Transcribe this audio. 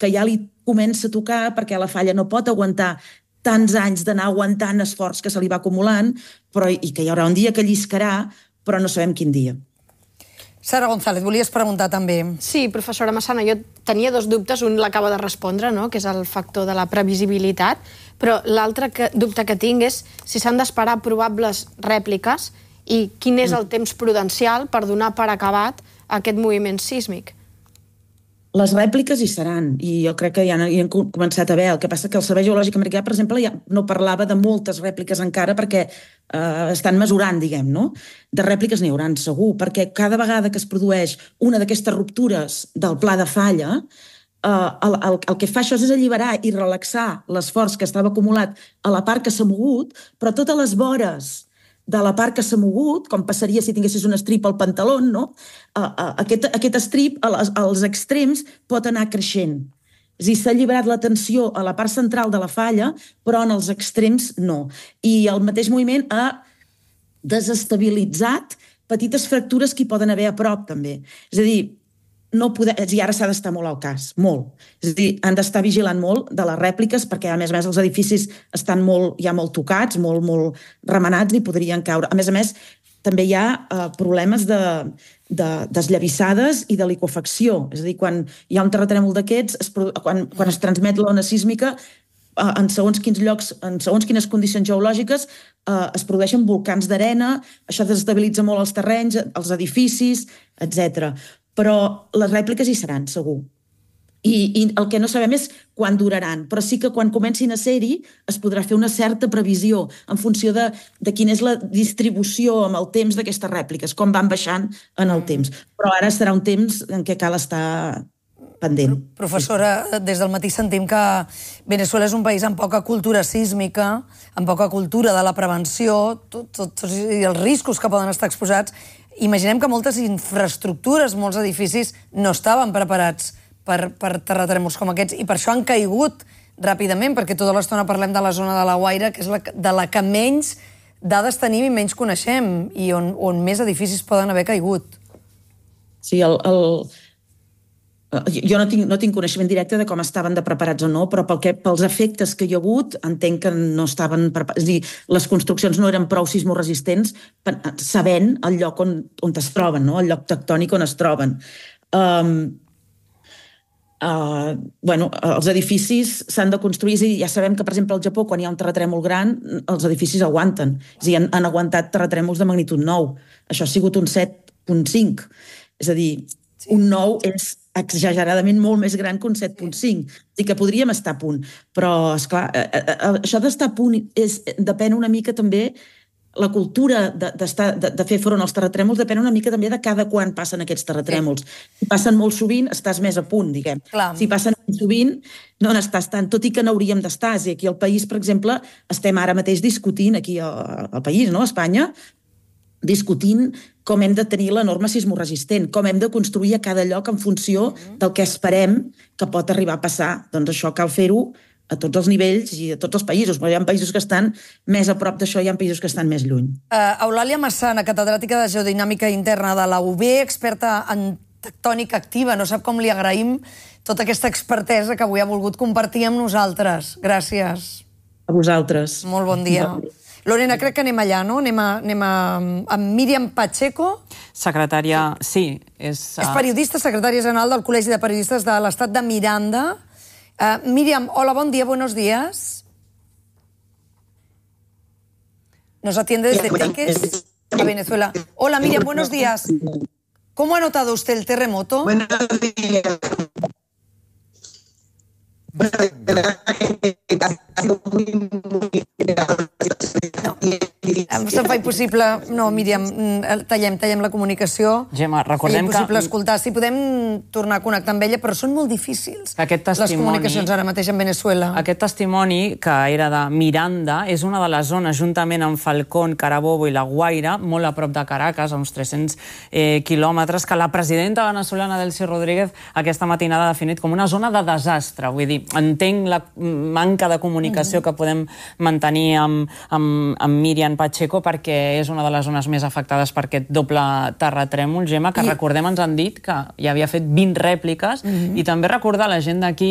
que ja li comença a tocar perquè la falla no pot aguantar tants anys d'anar aguantant esforç que se li va acumulant, i que hi haurà un dia que lliscarà, però no sabem quin dia. Sara González, volies preguntar també. Sí, professora Massana, jo tenia dos dubtes, un l'acaba de respondre, que és el factor de la previsibilitat, però l'altre dubte que tinc és si s'han d'esperar probables rèpliques i quin és el temps prudencial per donar per acabat aquest moviment sísmic. Les rèpliques hi seran, i jo crec que ja hi han començat a haver. El que passa que el Servei Geològic Americà, per exemple, ja no parlava de moltes rèpliques encara perquè estan mesurant, diguem, no? De rèpliques n'hi hauran segur, perquè cada vegada que es produeix una d'aquestes ruptures del pla de falla, el que fa això és alliberar i relaxar l'esforç que estava acumulat a la part que s'ha mogut, però totes les vores de la part que s'ha mogut, com passaria si tinguessis un estrip al pantaló, no? Aquest estrip, als extrems, pot anar creixent. És a dir, s'ha alliberat la tensió a la part central de la falla, però en els extrems no. I el mateix moviment ha desestabilitzat petites fractures que hi poden haver a prop, també. És a dir, i ara s'ha d'estar molt al cas, molt. És a dir, han d'estar vigilant molt de les rèpliques perquè, a més, els edificis estan ja molt tocats, molt remenats i podrien caure. A més, també hi ha problemes d'esllavissades i de liquefacció. És a dir, quan hi ha un terratrèmol d'aquests, quan es transmet l'ona sísmica, en segons quins llocs, en segons quines condicions geològiques, es produeixen volcans d'arena, això desestabilitza molt els terrenys, els edificis, etc. Però les rèpliques hi seran, segur. I el que no sabem és quan duraran, però sí que quan comencin a ser-hi es podrà fer una certa previsió en funció de quina és la distribució amb el temps d'aquestes rèpliques, com van baixant en el temps. Però ara serà un temps en què cal estar pendent. Professora, des del matí sentim que Veneçuela és un país amb poca cultura sísmica, amb poca cultura de la prevenció, tots els riscos que poden estar exposats. Imaginem que moltes infraestructures, molts edificis no estaven preparats per terratrèmols com aquests i per això han caigut ràpidament, perquè tota l'estona parlem de la zona de la Guaira, que és de la que menys dades tenim i menys coneixem i on més edificis poden haver caigut. Sí, jo no tinc coneixement directe de com estaven de preparats o no, però pels efectes que hi ha hagut entenc que no estaven preparats. És a dir, les construccions no eren prou sismoresistents sabent el lloc on es troben, el lloc tectònic on es troben. Els edificis s'han de construir, és a dir, ja sabem que, per exemple, al Japó, quan hi ha un terratrèmol gran, els edificis aguanten. És a dir, han aguantat terratrèmols de magnitud 9. Això ha sigut un 7.5. És a dir, un 9 és exageradament molt més gran que un 7.5. És dir, que podríem estar a punt. Però, esclar, això d'estar a punt depèn una mica també, la cultura de fer front als terratrèmols depèn una mica també de cada quan passen aquests terratrèmols. Si passen molt sovint, estàs més a punt, diguem. Si passen sovint, no n'estàs tant, tot i que n'hauríem d'estar. Aquí al país, per exemple, estem ara mateix discutint, aquí al país, a Espanya, discutint com hem de tenir la norma sismoresistent, com hem de construir a cada lloc en funció del que esperem que pot arribar a passar. Doncs això cal fer-ho a tots els nivells i a tots els països. Hi ha països que estan més a prop d'això i hi ha països que estan més lluny. Eulàlia Massana, catedràtica de Geodinàmica Interna de la UB, experta en tectònica activa. No sap com li agraïm tota aquesta expertesa que avui ha volgut compartir amb nosaltres. Gràcies. A vosaltres. Molt bon dia. Lorena, crec que anem allà, no? Anem amb Míriam Pacheco. Secretària, sí. És periodista, secretària general del Col·legi de Periodistes de l'Estat de Miranda. Míriam, hola, bon día, buenos días. Nos atiende desde Teques, a Venezuela. Hola, Míriam, buenos días. ¿Cómo ha notado usted el terremoto? Buenos días. Se'm fa impossible... No, Míriam, tallem la comunicació. Gemma, recordem que... Impossible escoltar. Si podem tornar a connectar amb ella, però són molt difícils les comunicacions ara mateix en Veneçuela. Aquest testimoni, que era de Miranda, és una de les zones, juntament amb Falcón, Carabobo i La Guaira, molt a prop de Caracas, a uns 300 quilòmetres, que la presidenta veneçolana Delcy Rodríguez aquesta matinada ha definit com una zona de desastre. Vull dir, entenc la manca de comunicació que podem mantenir amb Míriam Pacheco perquè és una de les zones més afectades per aquest doble terratrèmol, Gemma, que recordem ens han dit que ja havia fet 20 rèpliques i també recordar a la gent d'aquí